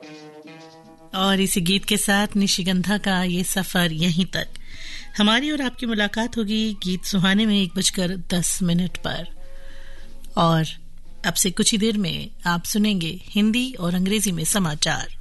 और इसी गीत के साथ निशिगंधा का ये सफर यहीं तक। हमारी और आपकी मुलाकात होगी गीत सुहाने में 1:10 पर। और अब से कुछ ही देर में आप सुनेंगे हिंदी और अंग्रेजी में समाचार।